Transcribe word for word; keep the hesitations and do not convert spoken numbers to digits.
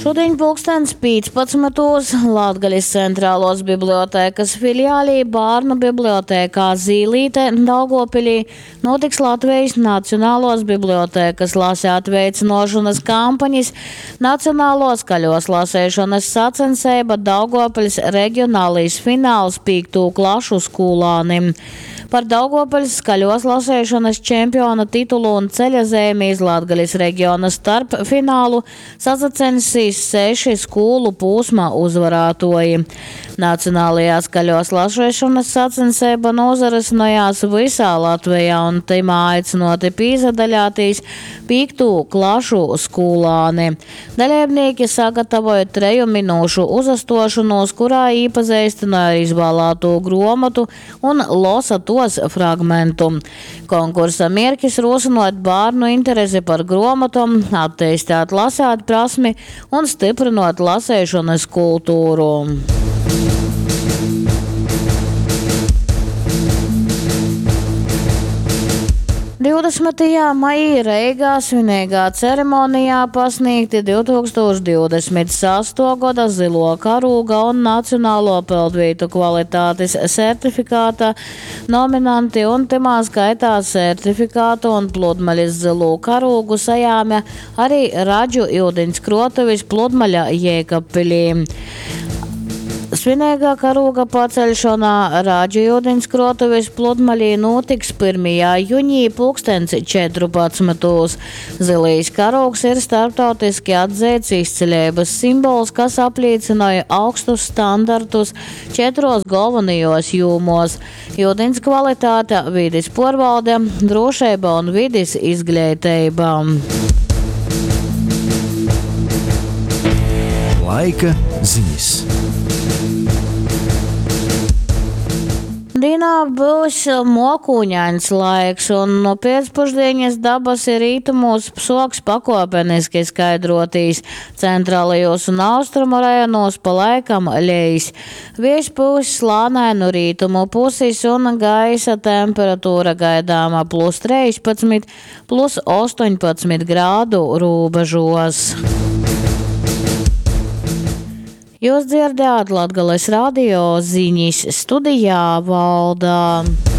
Šodien pulkstens piecpadsmitos Latgaļas centrālos bibliotēkas filiālī Bārnu bibliotēkā Zīlīte Daugavpilī notiks Latvijas Nacionālos bibliotēkas lasēt veicinošanas kampaņas Nacionālo skaļos lasēšanas sacensība Daugavpiļas reģionālīs fināls pīktū klašu skolānim. Par Daugavpiļas skaļos lasēšanas čempiona titulu un ceļazīmi iz Latgaļas reģiona starp finālu sasacensīs seši skolu posma uzvarētoji. Nacionālajā skaļos lasēšanas sacensība nozaresinājās visā Latvijā un timā aicinoti pīsadaļātīs pīktū klašu skolāni. Dalībnieki sagatavoja treju minūšu uzastošanos, kurā īpazīstināja izvēlēto gromatu un losa tos fragmentu. Konkursa mērķis rosinot bērnu interesi par gromatom, attīstīt lasēt prasmi un stiprinot lasēšanas kultūru. divdesmitajā maijā Reigā svinīgā ceremonijā pasniegti divi tūkstoši divdesmit sastā gada zilo karūga un nacionālo peldvītu kvalitātes sertifikāta nominanti un timā skaitā sertifikātu un pludmaļas zilo karūgu sajāme arī Raģu ūdeņskrotuvis Pludmaļa Jēkabpilī. Svinīgā karūga paceļšanā Raģu ūdeņskrotuvis Pludmaļī notiks pirmajā jūnijā pulkstens četrpadsmitos. Zilīs karūgs ir starptautiski atzīts izceļības simbols, kas apliecināja augstus standartus četros galvenajos jūmos – ūdens kvalitāte, vides pārvalde, drošība un vides izglītība. Laika ziņas. Dienā būs mokūņains laiks, un no pēcpusdienas dabas ir rītumos soks pakopeniski skaidrotīs. Centrālajos un austrumu rajonos pa laikam lejs. Vējš pūs slānainu rītumu pusis un gaisa temperatūra gaidāma plus trīspadsmit, plus astoņpadsmit grādu robežos. Jūs dzirdējāt Latgales radio ziņas, studijā Valdā.